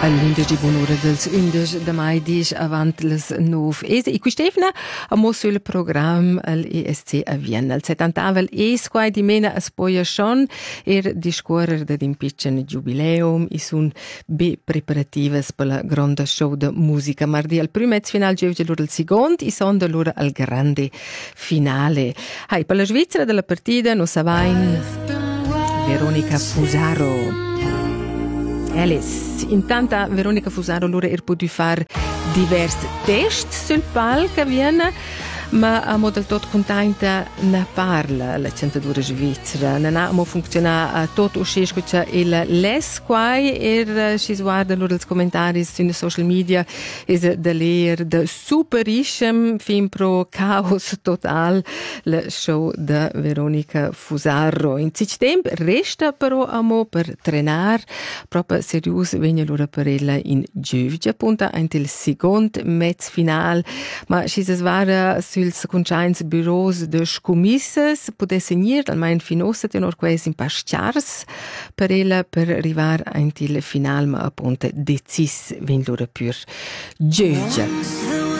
All'undici buon'ora dels 11 de mai disch avant les 9. E qui Stefana amo sul program l'ESC a Vienna. Il 70 quai di mena es poia schon discorrer da din pitchen jubileum i sun be preparatives per la grande show de musica. Mardi al primo final giuge lura il second i son da lura al grande finale. Hai per la Svizzera della partita no savain Veronica Fusaro. Alice. Intanto Veronica Fusaro lura potuto fare diversi test sul palco a Vienna, ma amo del tot contenta ne parla la centadura svizzera. Non amo funziona tot usciscuccia il les quai si guarda loro i commentari sui social media da leer da superischem fin pro caos total la show da Veronica Fusaro. In cich temp resta però amo per trenar proprio serius vegna loro per ella in giuvgia punta ant il second mezz final, ma si svara ils conchains bureaus de scomisses potesse nier almein finossa tenor quais in pasciars per ella per arrivar ant il final ma appunto decis vegn loro pur giuvgia.